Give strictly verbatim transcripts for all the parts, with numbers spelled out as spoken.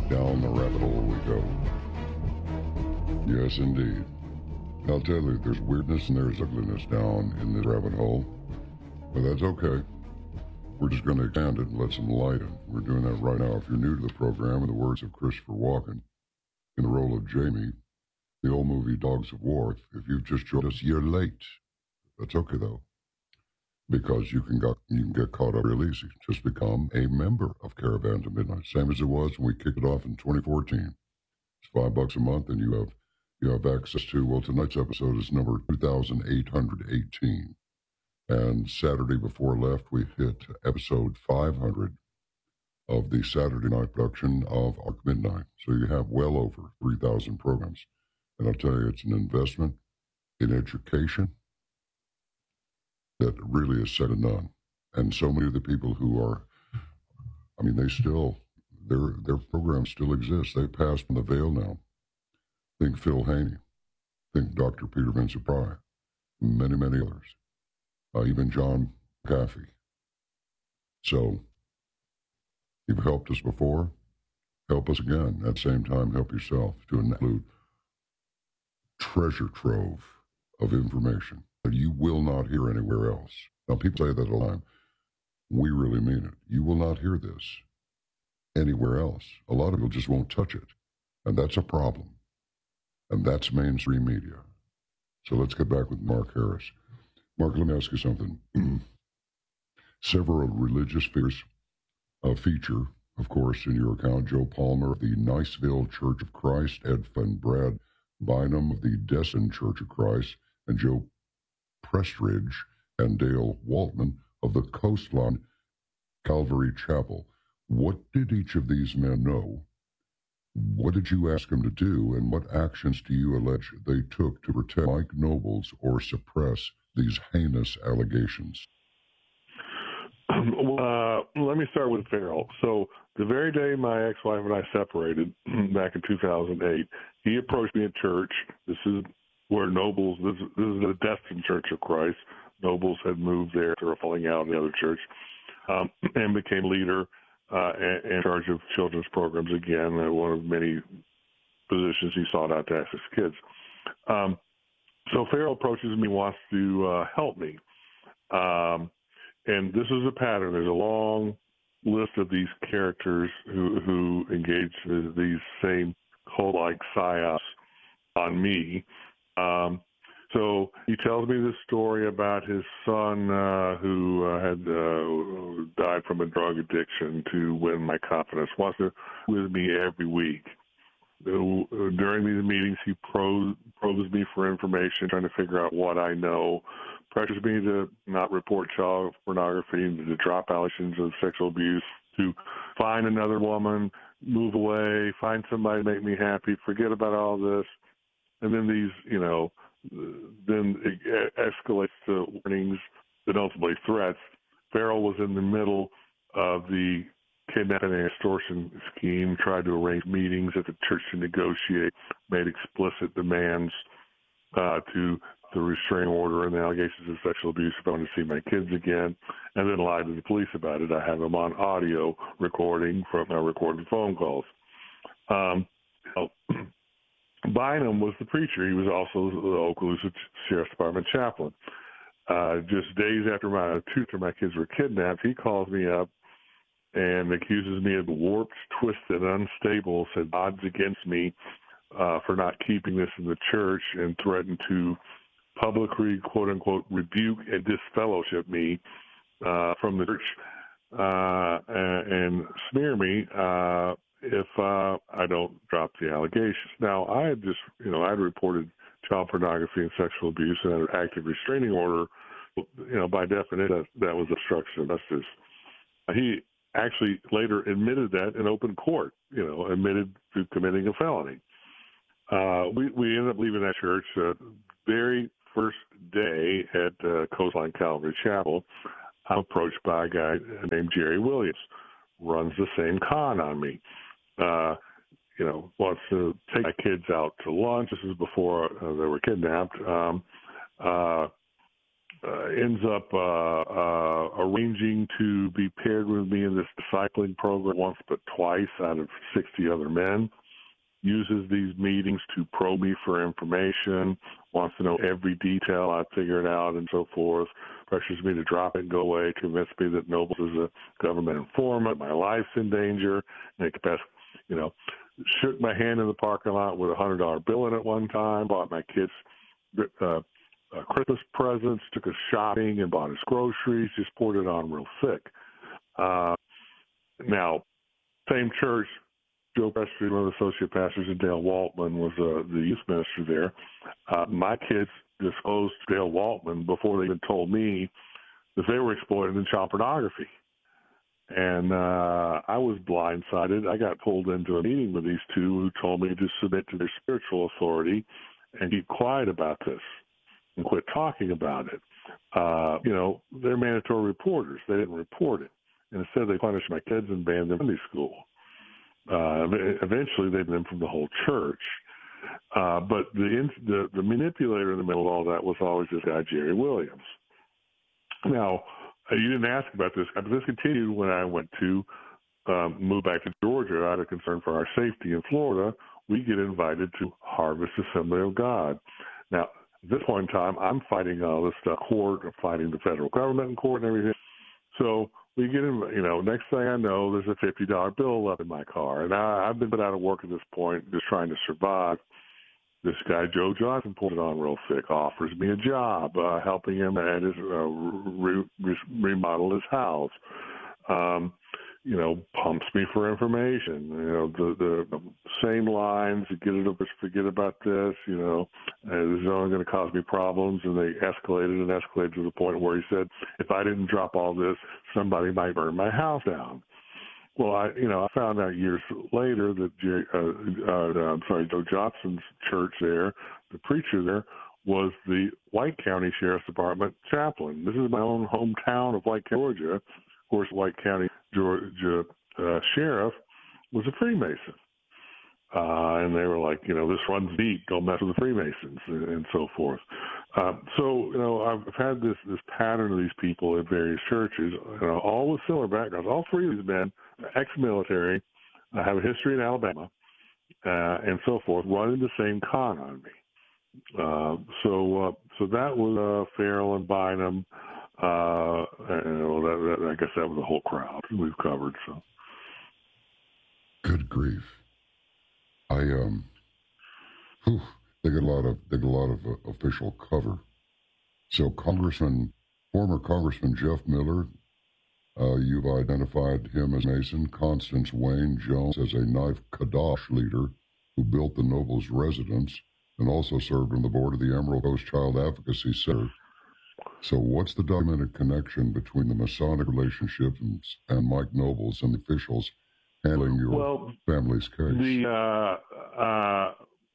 Down the rabbit hole we go. Yes, indeed. I'll tell you, there's weirdness and there's ugliness down in this rabbit hole. But that's okay. We're just going to expand it and let some light in. We're doing that right now. If you're new to the program, in the words of Christopher Walken, in the role of Jamie, the old movie Dogs of War, if you've just joined us, you're late. That's okay, though, because you can, got, you can get caught up real easy. Just become a member of Caravan to Midnight, same as it was when we kicked it off in twenty fourteen. It's five bucks a month, and you have you have access to, well, tonight's episode is number two thousand eight hundred eighteen. And Saturday before left, we hit episode five hundred of the Saturday night production of Arc Midnight. So you have well over three thousand programs. And I'll tell you, it's an investment in education that really is second to none. And so many of the people who are, I mean, they still, their their programs still exist. They passed from the veil now. Think Phil Haney. Think Doctor Peter Vincent Pry. Many, many others. Uh, even John McAfee. So, you've helped us before. Help us again. At the same time, help yourself to an absolute treasure trove of information that you will not hear anywhere else. Now, people say that a lot. We really mean it. You will not hear this anywhere else. A lot of people just won't touch it. And that's a problem. And that's mainstream media. So let's get back with Mark Harris. Mark, let me ask you something. Several religious figures uh, feature, of course, in your account, Joe Palmer of the Niceville Church of Christ, Ed and Brad Bynum of the Destin Church of Christ, and Joe Prestridge and Dale Waltman of the Coastline Calvary Chapel. What did each of these men know? What did you ask them to do, and what actions do you allege they took to protect Mike Nobles or suppress these heinous allegations? Uh, let me start with Farrell. So the very day my ex-wife and I separated back in two thousand eight, he approached me at church. This is where Nobles, this, this is the Destin Church of Christ. Nobles had moved there after falling out in the other church, um, and became leader uh, and in charge of children's programs again, uh, one of many positions he sought out to access kids. Um, so Farrell approaches me, wants to uh, help me. Um, and this is a pattern. There's a long list of these characters who, who engage in these same cult-like psyops on me. Um, so he tells me this story about his son uh, who uh, had uh, died from a drug addiction to win my confidence. Wants to with me every week. During these meetings, he probes, probes me for information, trying to figure out what I know, pressures me to not report child pornography, to drop allegations of sexual abuse, to find another woman, move away, find somebody to make me happy, forget about all this. And then these, you know, then it escalates to warnings, then ultimately threats. Farrell was in the middle of the kidnapping and extortion scheme, tried to arrange meetings at the church to negotiate, made explicit demands uh, to the restraining order and the allegations of sexual abuse if I want to see my kids again, and then lied to the police about it. I have them on audio recording from uh, recorded phone calls. Um, well, Bynum was the preacher. He was also the Okaloosa Sheriff's Department chaplain. Uh, just days after my two of my kids were kidnapped, he calls me up and accuses me of warped, twisted, unstable, said odds against me uh, for not keeping this in the church, and threatened to publicly, quote-unquote, rebuke and disfellowship me uh, from the church uh, and, and smear me uh, if uh, I don't drop the allegations. Now, I had just, you know, I had reported child pornography and sexual abuse and an active restraining order. You know, by definition, that, that was obstruction of justice. He actually later admitted that in open court, you know, admitted to committing a felony. Uh, we, we ended up leaving that church uh, very first day at uh, Coastline Calvary Chapel. I'm approached by a guy named Jerry Williams, runs the same con on me. Uh, you know, wants to take my kids out to lunch. This is before uh, they were kidnapped. Um, uh, uh, ends up uh, uh, arranging to be paired with me in this discipling program once but twice out of sixty other men, uses these meetings to probe me for information, wants to know every detail I figured out and so forth, pressures me to drop it and go away, convince me that Nobles is a government informant, my life's in danger, and it could best, you know, shook my hand in the parking lot with a hundred dollar bill in it one time, bought my kids uh, uh, Christmas presents, took us shopping and bought us groceries, just poured it on real thick. Uh, now, same church, Joe Prestry, one of the associate pastors, and Dale Waltman was uh, the youth minister there. Uh, my kids disclosed to Dale Waltman before they even told me that they were exploited in child pornography. And uh, I was blindsided. I got pulled into a meeting with these two who told me to submit to their spiritual authority and keep quiet about this and quit talking about it. Uh, you know, they're mandatory reporters. They didn't report it. And instead, they punished my kids and banned them from Sunday school. Uh, eventually, they banned them from the whole church. Uh, but the, the the manipulator in the middle of all that was always this guy, Jerry Williams. Now, you didn't ask about this, but this continued when I went to um, move back to Georgia out of concern for our safety in Florida. We get invited to Harvest Assembly of God. Now, at this point in time, I'm fighting all this stuff, court, I'm fighting the federal government in court and everything. So we get in, you know, next thing I know, there's a fifty dollar bill left in my car. And I, I've been put out of work at this point, just trying to survive. This guy, Joe Johnson, pulled it on real thick, offers me a job, uh, helping him at his, uh, re- re- remodel his house. Um, you know, pumps me for information. You know, the, the same lines, get it up, forget about this, you know, uh, this is only going to cause me problems. And they escalated and escalated to the point where he said, if I didn't drop all this, somebody might burn my house down. Well, I, you know, I found out years later that Jerry, uh, uh, I'm sorry, Joe Johnson's church there, the preacher there, was the White County Sheriff's Department chaplain. This is my own hometown of White County, Georgia. Of course, White County, Georgia uh, sheriff was a Freemason. Uh, and they were like, you know, this runs deep, don't mess with the Freemasons, and, and so forth. Uh, so, you know, I've had this, this pattern of these people at various churches, you know, all with similar backgrounds. All three of these men, ex-military, uh, have a history in Alabama, uh, and so forth, running the same con on me. Uh, so, uh, so that was uh, Farrell and Bynum. Uh, and, you know, that, that, I guess that was the whole crowd we've covered. So, good grief. I um, whew, they get a lot of they get a lot of uh, official cover. So Congressman, former Congressman Jeff Miller, uh, you've identified him as Mason. Constance Wayne Jones as a Knife Kadash leader who built the Nobles residence and also served on the board of the Emerald Coast Child Advocacy Center. So what's the documented connection between the Masonic relationships and, and Mike Nobles and the officials handling your well, family's case? The uh, uh,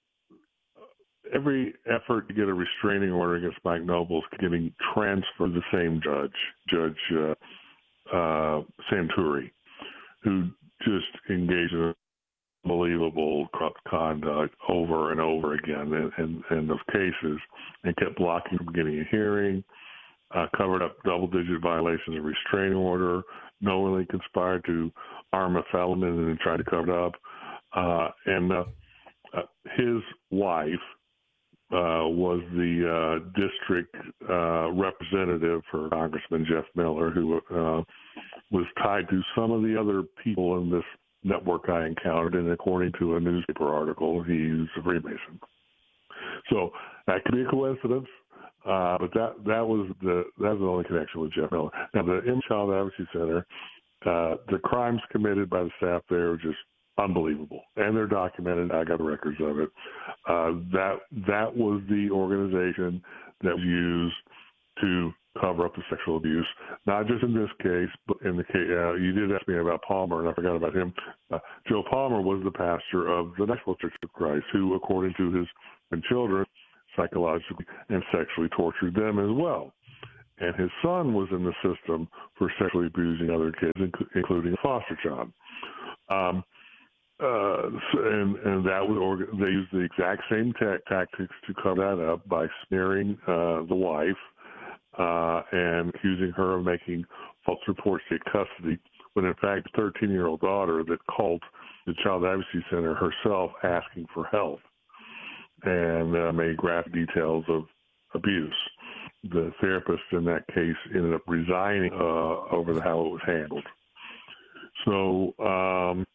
every effort to get a restraining order against Mike Nobles getting transferred to the same judge, Judge uh, uh, Santuri, who just engaged in unbelievable corrupt conduct over and over again in, in, in those cases, and kept blocking from getting a hearing. Uh, covered up double-digit violations of restraining order, knowingly conspired to arm a felon and then tried to cover it up. Uh, and uh, uh, his wife uh, was the uh, district uh, representative for Congressman Jeff Miller, who uh, was tied to some of the other people in this network I encountered, and according to a newspaper article, he's a Freemason. So that could be a coincidence. Uh, but that that was the that was the only connection with Jeff Miller. Now the M Child Advocacy Center, uh, the crimes committed by the staff there are just unbelievable, and they're documented. I got the records of it. Uh, that that was the organization that was used to cover up the sexual abuse, not just in this case, but in the case uh, you did ask me about Palmer, and I forgot about him. Uh, Joe Palmer was the pastor of the National Church of Christ, who, according to his children, psychologically and sexually tortured them as well. And his son was in the system for sexually abusing other kids, including a foster child. Um, uh, and, and that was, they used the exact same ta- tactics to cover that up by smearing uh, the wife uh, and accusing her of making false reports to get custody, when in fact, a thirteen-year-old daughter that called the Child Advocacy Center herself asking for help and uh, made graphic details of abuse. The therapist in that case ended up resigning uh, over the, how it was handled. So, um,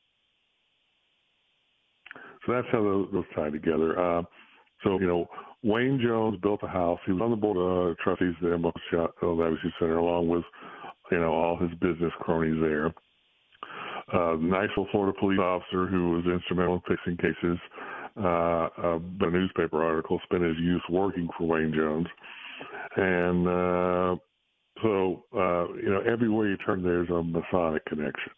so that's how those, those tie together. Uh, so, you know, Wayne Jones built a house. He was on the board of uh, trustees at the M L Advocacy Center, along with, you know, all his business cronies there. Uh, the Niceville, Florida police officer who was instrumental in fixing cases, uh, uh, a newspaper article, spent his youth working for Wayne Jones. And uh, so, uh, you know, everywhere you turn, there's a Masonic connection.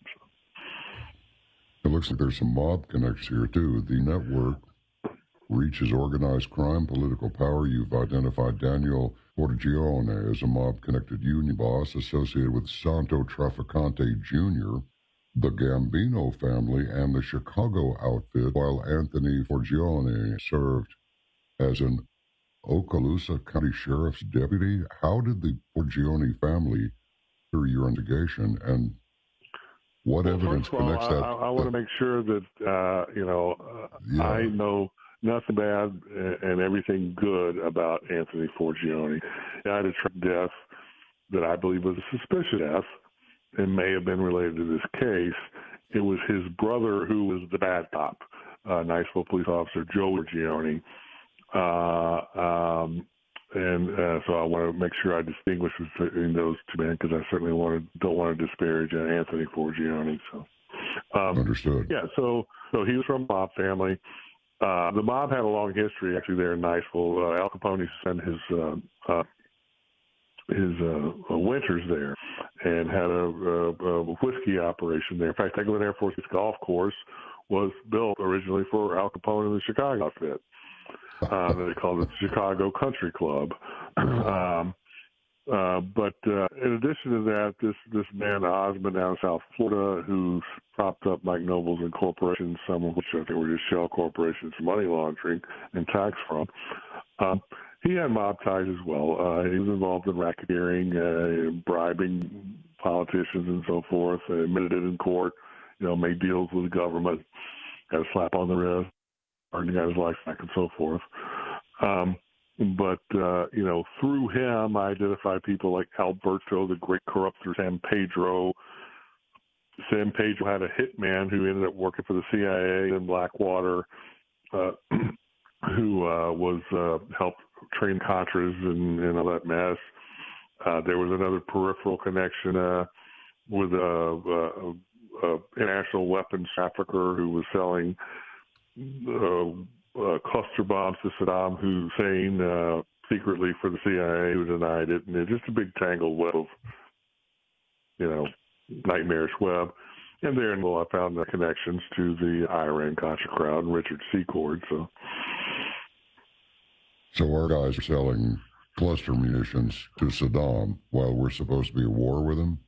It looks like there's some mob connections here, too. The network reaches organized crime, political power. You've identified Daniel Forgione as a mob-connected union boss associated with Santo Trafficante Junior, the Gambino family, and the Chicago outfit, while Anthony Forgione served as an Okaloosa County Sheriff's deputy. How did the Forgione family, through your investigation, and what well, evidence first of all, connects I, that? I, I want to make sure that, uh, you know, uh, Yeah. I know nothing bad and everything good about Anthony Forgione. He died a tragic death that I believe was a suspicious death and may have been related to this case. It was his brother who was the bad cop, uh, Niceville police officer Joe Forgione. Uh, um, and uh, so I want to make sure I distinguish between those two men, because I certainly want to, don't want to disparage Anthony Forgione. So, um, Understood. Yeah, so so he was from a mob family. Uh, the mob had a long history actually there in Niceville. Uh, Al Capone spent his uh, uh, his uh, winters there and had a, a, a whiskey operation there. In fact, Eglin Air Force Golf Course was built originally for Al Capone and the Chicago outfit. Uh, they called it the Chicago Country Club. um, uh, but uh, in addition to that, this this man Osmond out of South Florida, who's propped up Mike Nobles and corporations, some of which I think were just shell corporations for money laundering and tax fraud. Um, he had mob ties as well. Uh, he was involved in racketeering, uh, bribing politicians and so forth. Uh, admitted it in court. You know, made deals with the government, got a slap on the wrist, or got his life back, and so forth. Um, but, uh, you know, through him, I identified people like Alberto, the great corrupter, San Pedro. San Pedro had a hitman who ended up working for the C I A in Blackwater, uh, who uh, was uh, helped train Contras and, and all that mess. Uh, there was another peripheral connection uh, with a, a, a international weapons trafficker who was selling Uh, uh, cluster bombs to Saddam Hussein uh, secretly for the C I A, who denied it, and it's just a big tangled web of, you know, nightmarish web. And there, well, I found the connections to the Iran Contra crowd and Richard Secord. So, so our guys are selling cluster munitions to Saddam while we're supposed to be at war with him?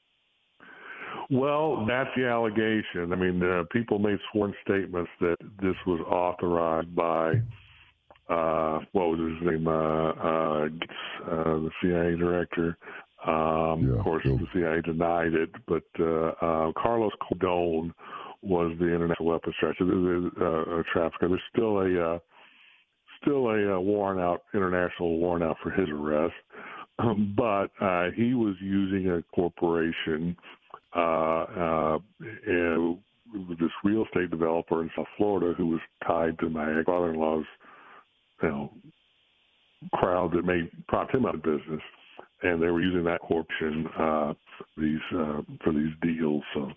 Well, that's the allegation. I mean, uh, people made sworn statements that this was authorized by, uh, what was his name, uh, uh, uh, the C I A director. Um, Yeah, of course, Bill. the C I A denied it, but uh, uh, Carlos Cordon was the international weapons trafficker. Uh, a trafficker. There's still a uh, still a uh, warrant out, international warrant out for his arrest, um, but uh, he was using a corporation. Uh, uh, and this real estate developer in South Florida who was tied to my father-in-law's, you know, crowd that made propped him out of business, and they were using that corporation uh, these uh, for these deals. So,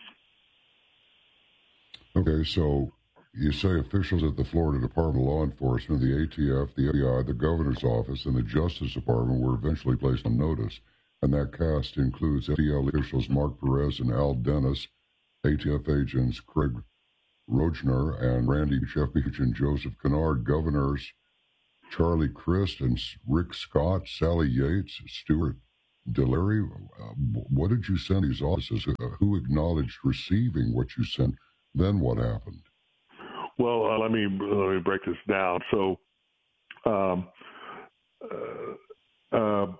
Okay, so you say officials at the Florida Department of Law Enforcement, the A T F, the F B I, the Governor's Office, and the Justice Department were eventually placed on notice. And that cast includes F D L officials Mark Perez and Al Dennis, A T F agents Craig Rochner and Randy Jeff Beach and Joseph Kennard, governors Charlie Crist and Rick Scott, Sally Yates, Stuart Dillery. Uh, what did you send these offices? Uh, who acknowledged receiving what you sent? Then what happened? well, uh, let me let me break this down. So, um, uh, uh,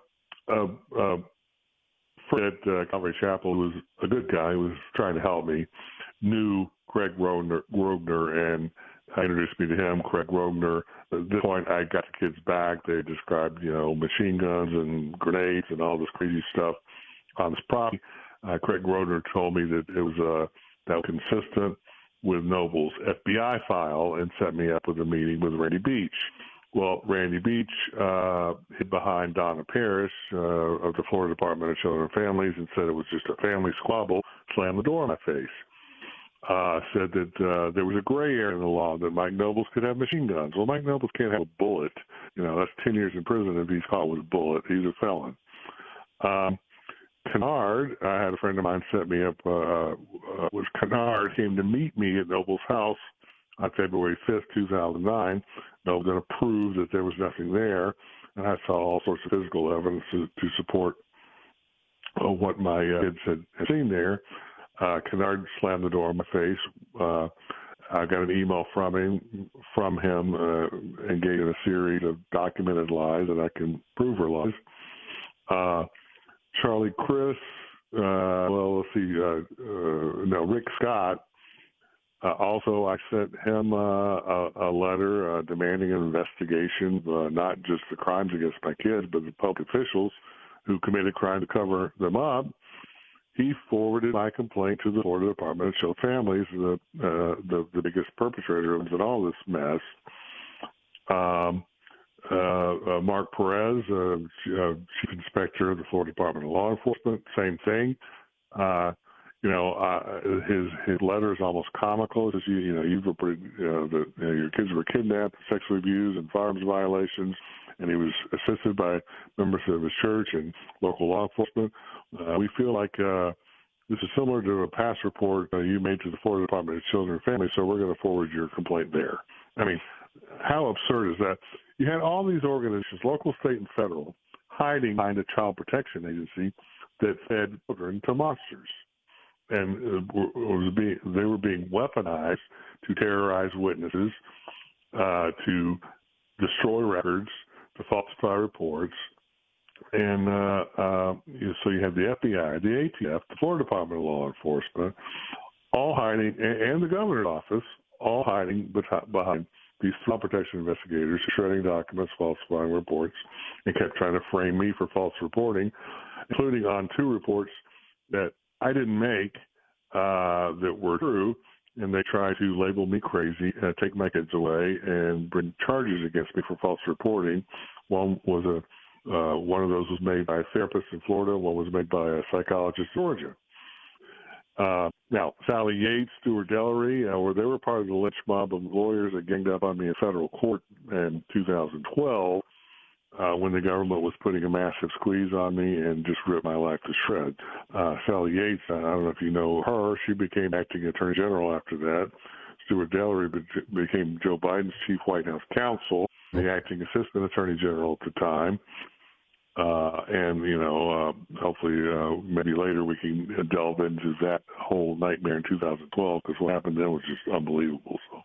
uh, uh, Fred uh, Calvary Chapel was a good guy who was trying to help me, knew Craig Rogner, Rogner and I introduced me to him. Craig Rogner. At this point, I got the kids back. They described, you know, machine guns and grenades and all this crazy stuff on this property. Uh, Craig Rogner told me that it was uh, that was consistent with Noble's F B I file and set me up with a meeting with Randy Beach. Well, Randy Beach uh, hid behind Donna Parrish uh, of the Florida Department of Children and Families and said it was just a family squabble, slammed the door in my face. Uh, said that uh, there was a gray area in the law that Mike Nobles could have machine guns. Well, Mike Nobles can't have a bullet. You know, that's ten years in prison if he's caught with a bullet. He's a felon. Um, Kennard, I had a friend of mine set me up uh, uh, with Kennard, came to meet me at Noble's house on February fifth, two thousand nine. Noble going to prove that there was nothing there, and I saw all sorts of physical evidence to, to support uh, what my uh, kids had, had seen there. Uh, Kennard slammed the door in my face. Uh, I got an email from him, from him, uh, engaged in a series of documented lies that I can prove are lies. Uh, Charlie Chris, uh, well, let's see, uh, uh, no, Rick Scott. Uh, also, I sent him uh, a, a letter uh, demanding an investigation, uh, not just the crimes against my kids, but the public officials who committed crime to cover them up. He forwarded my complaint to the Florida Department of Children and Families, the, uh, the the biggest perpetrator in all this mess. Um, uh, uh, Mark Perez, uh, uh, Chief Inspector of the Florida Department of Law Enforcement, same thing. Uh, you know, uh, his his letter is almost comical. It says, you, you know, you've reported, you know, that you know, your kids were kidnapped, sexually abused, and firearms violations, and he was assisted by members of his church and local law enforcement. Uh, we feel like uh, this is similar to a past report uh, you made to the Florida Department of Children and Families, so we're going to forward your complaint there. I mean, how absurd is that? You had all these organizations, local, state, and federal, hiding behind a child protection agency that fed children to monsters. And it was being, they were being weaponized to terrorize witnesses, uh, to destroy records, to falsify reports. And uh, uh, so you had the F B I, the A T F, the Florida Department of Law Enforcement, all hiding, and the governor's office, all hiding behind these child protection investigators, shredding documents, falsifying reports, and kept trying to frame me for false reporting, including on two reports that I didn't make uh, that were true, and they tried to label me crazy, uh, take my kids away, and bring charges against me for false reporting. One was a uh, one of those was made by a therapist in Florida. One was made by a psychologist in Georgia. Uh, now, Sally Yates, Stuart Dellery, uh, where they were part of the lynch mob of lawyers that ganged up on me in federal court in two thousand twelve. Uh, when the government was putting a massive squeeze on me and just ripped my life to shreds. Uh, Sally Yates, I don't know if you know her, she became acting attorney general after that. Stuart Dellery be- became Joe Biden's chief White House counsel, the acting assistant attorney general at the time. Uh, and, you know, uh, hopefully uh, maybe later we can delve into that whole nightmare in two thousand twelve, because what happened then was just unbelievable. So.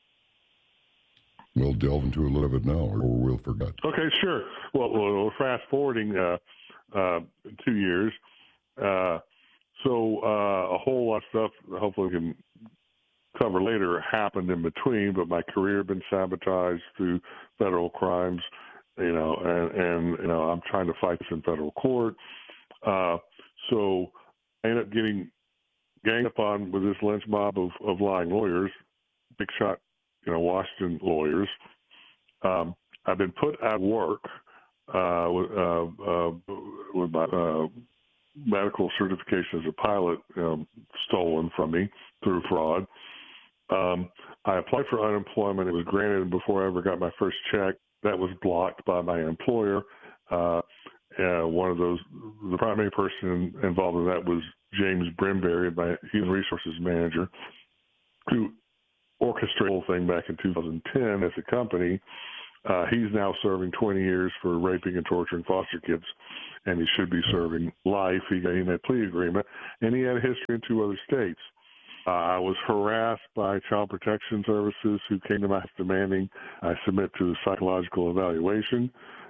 We'll delve into a little bit now, or we'll forget. Okay, sure. Well, we're fast forwarding uh, uh, two years. Uh, so uh, a whole lot of stuff, hopefully we can cover later, happened in between, but my career had been sabotaged through federal crimes, you know, and, and you know, I'm trying to fight this in federal court. Uh, so I ended up getting ganged up on with this lynch mob of, of lying lawyers, big shot, you know, Washington lawyers. Um, I've been put out of work uh, with, uh, uh, with my uh, medical certification as a pilot um, stolen from me through fraud. Um, I applied for unemployment. It was granted before I ever got my first check. That was blocked by my employer. Uh, uh, one of those, the primary person involved in that was James Brimberry, my human resources manager, who orchestrated the whole thing back in two thousand ten as a company. Uh, he's now serving twenty years for raping and torturing foster kids, and he should be serving life. He got in a plea agreement, and he had a history in two other states. Uh, I was harassed by Child Protection Services who came to my house demanding I submit to a psychological evaluation.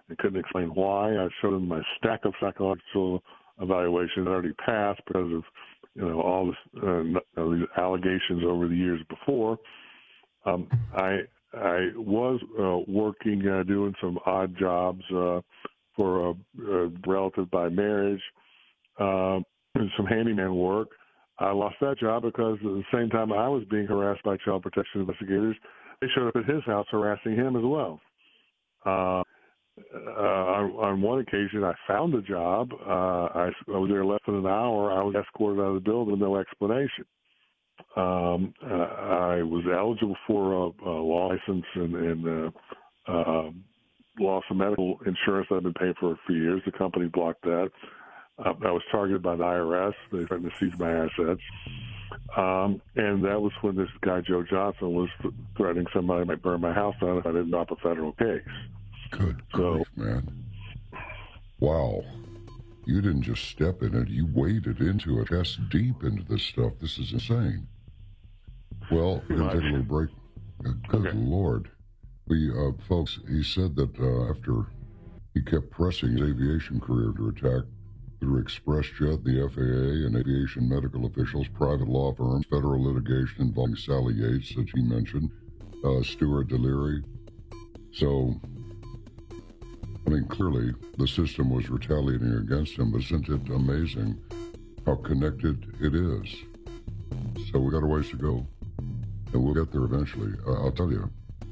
and couldn't explain why. I showed them my stack of psychological evaluations that already passed because of, you know, all this, uh, these allegations over the years before. Um, I I was uh, working, uh, doing some odd jobs uh, for a, a relative by marriage, uh, and some handyman work. I lost that job because at the same time I was being harassed by child protection investigators, they showed up at his house harassing him as well. Uh, uh, on, on one occasion, I found a job. Uh, I, I was there less than an hour. I was escorted out of the building with no explanation. Um, uh, I was eligible for a, a law license and, and uh, uh, lost some medical insurance that I've been paying for for years. The company blocked that. Uh, I was targeted by the I R S. They threatened to seize my assets. Um, and that was when this guy, Joe Johnson, was th- threatening somebody might burn my house down if I didn't drop a federal case. Good so, grief, man. Wow. You didn't just step in it. You waded into it, chest deep into this stuff. This is insane. Well, we're going to take a little break. Uh, good okay. Lord. We, uh, folks, he said that uh, after he kept pressing his aviation career to attack through ExpressJet, the F A A, and aviation medical officials, private law firms, federal litigation involving Sally Yates, as he mentioned, uh, Stuart Deliri. So, I mean, clearly the system was retaliating against him, but isn't it amazing how connected it is? So we got a ways to go, and we'll get there eventually. Uh, I'll tell you,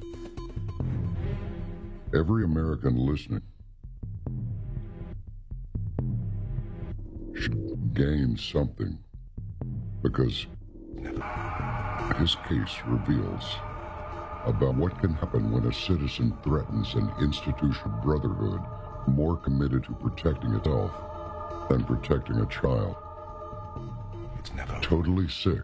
every American listening should gain something, because his case reveals about what can happen when a citizen threatens an institutional brotherhood more committed to protecting itself than protecting a child. It's never totally sick.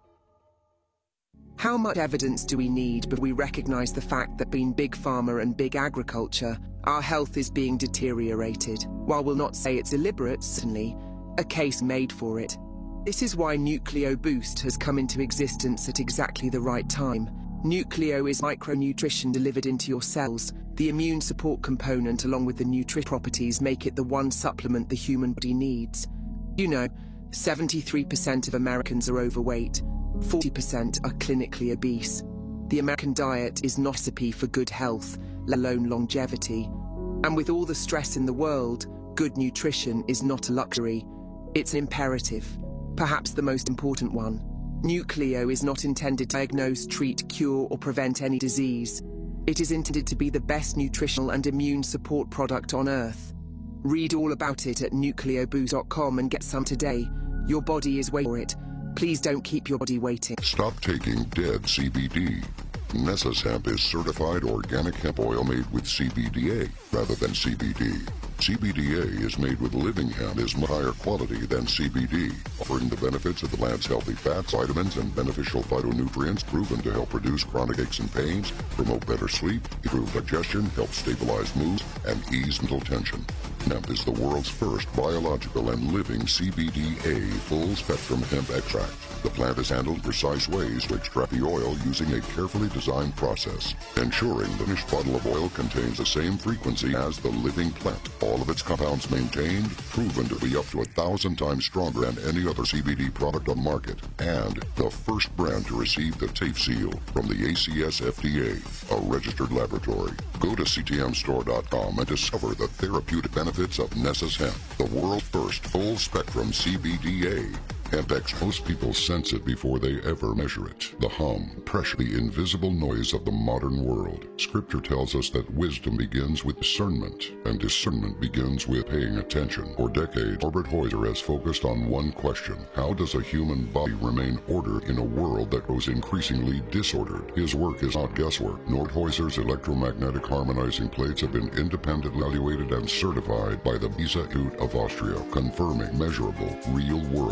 How much evidence do we need before we recognize the fact that being big pharma and big agriculture, our health is being deteriorated? While we'll not say it's deliberate, certainly, a case made for it. This is why Nucleo Boost has come into existence at exactly the right time. Nucleo is micronutrition delivered into your cells. The immune support component along with the nutritional properties make it the one supplement the human body needs. You know, seventy-three percent of Americans are overweight, forty percent are clinically obese. The American diet is not a recipe for good health, let alone longevity. And with all the stress in the world, good nutrition is not a luxury. It's an imperative, perhaps the most important one. Nucleo is not intended to diagnose, treat, cure, or prevent any disease. It is intended to be the best nutritional and immune support product on Earth. Read all about it at nucleo boost dot com and get some today. Your body is waiting for it. Please don't keep your body waiting. Stop taking dead C B D. Nessus Hemp is certified organic hemp oil made with C B D A rather than C B D. C B D A is made with living hemp, is much higher quality than C B D, offering the benefits of the plant's healthy fats, vitamins, and beneficial phytonutrients proven to help reduce chronic aches and pains, promote better sleep, improve digestion, help stabilize moods, and ease mental tension. Hemp is the world's first biological and living C B D A full-spectrum hemp extract. The plant is handled precise ways to extract the oil using a carefully designed process, ensuring the finished bottle of oil contains the same frequency as the living plant. All of its compounds maintained, proven to be up to a thousand times stronger than any other C B D product on the market, and the first brand to receive the TAFE seal from the A C S F D A, a registered laboratory. Go to C T M store dot com and discover the therapeutic benefits of Nessus Hemp, the world's first full-spectrum C B D A. Hempex, most people sense it before they ever measure it. The hum, pressure, the invisible noise of the modern world. Scripture tells us that wisdom begins with discernment, and discernment begins with paying attention. For decades, Norbert Heuser has focused on one question: how does a human body remain ordered in a world that grows increasingly disordered? His work is not guesswork. Norbert Heuser's electromagnetic harmonizing plates have been independently evaluated and certified by the Pisa Institute of Austria, confirming measurable, real-world effects.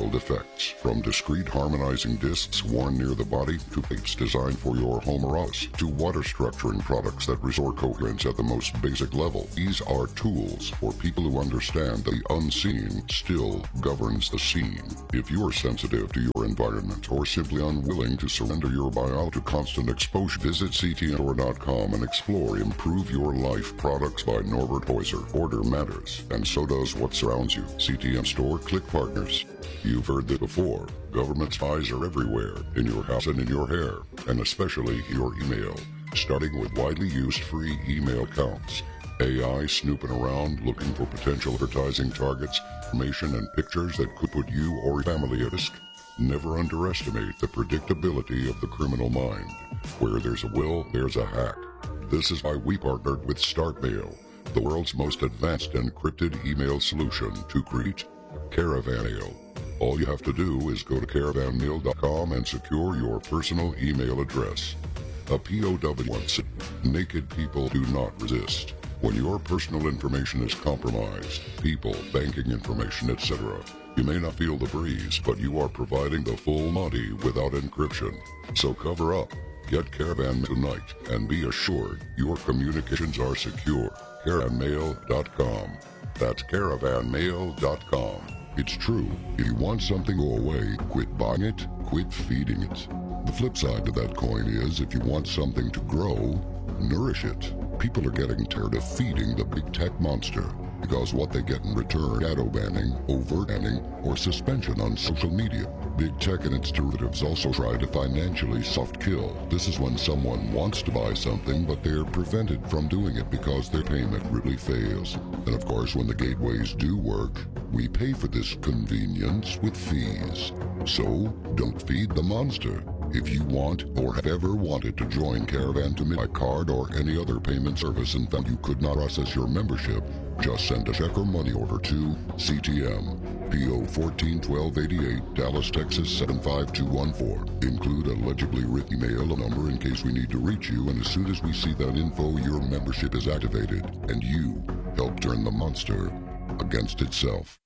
facts. From discrete harmonizing discs worn near the body to tapes designed for your home or office to water structuring products that restore coherence at the most basic level. These are tools for people who understand that the unseen still governs the scene. If you are sensitive to your environment or simply unwilling to surrender your bio to constant exposure, visit C T M store dot com and explore Improve Your Life products by Norbert Heuser. Order matters, and so does what surrounds you. C T M Store Click Partners. You've heard this before. Government spies are everywhere, in your house and in your hair, and especially your email, starting with widely used free email accounts. A I snooping around looking for potential advertising targets, information and pictures that could put you or your family at risk. Never underestimate the predictability of the criminal mind. Where there's a will, there's a hack. This is why we partnered with StartMail, the world's most advanced encrypted email solution, to create CaravanMail. All you have to do is go to caravan mail dot com and secure your personal email address. A P O W once said, naked people do not resist. When your personal information is compromised, people, banking information, et cetera, you may not feel the breeze, but you are providing the full Monty without encryption. So cover up, get Caravan tonight, and be assured your communications are secure. caravan mail dot com. That's caravan mail dot com. It's true. If you want something to go away, quit buying it, quit feeding it. The flip side to that coin is, if you want something to grow, nourish it. People are getting tired of feeding the big tech monster, because what they get in return, shadow banning, overt banning, or suspension on social media. Big tech and its derivatives also try to financially soft kill. This is when someone wants to buy something, but they're prevented from doing it because their payment really fails. And of course, when the gateways do work, we pay for this convenience with fees. So, don't feed the monster. If you want or have ever wanted to join Caravan to by card or any other payment service and found you could not process your membership, just send a check or money order to C T M, P O fourteen twelve eighty-eight, Dallas, Texas seven five two one four. Include a legibly written email a number in case we need to reach you, and as soon as we see that info, your membership is activated, and you help turn the monster against itself.